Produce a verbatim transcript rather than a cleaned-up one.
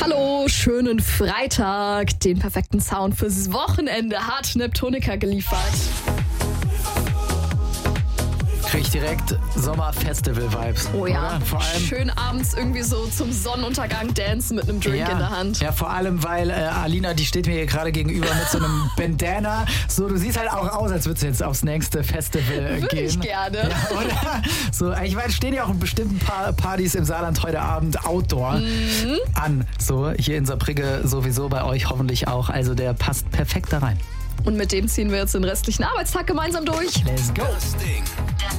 Hallo, schönen Freitag. Den perfekten Sound fürs Wochenende hat Neptunica geliefert. Krieg ich direkt Sommerfestival-Vibes. Oh ja, vor allem, schön abends irgendwie so zum Sonnenuntergang dancen mit einem Drink ja, in der Hand. Ja, vor allem, weil äh, Alina, die steht mir hier gerade gegenüber mit so einem Bandana. So, du siehst halt auch aus, als würdest du jetzt aufs nächste Festival äh, Würde gehen. ich gerne. Ja, oder? So, ich meine, stehen ja auch in bestimmten pa- Partys im Saarland heute Abend Outdoor Mhm. an. So, hier in Saarbrücke sowieso, bei euch hoffentlich auch. Also der passt perfekt da rein. Und mit dem ziehen wir jetzt den restlichen Arbeitstag gemeinsam durch. Let's go! Das Ding.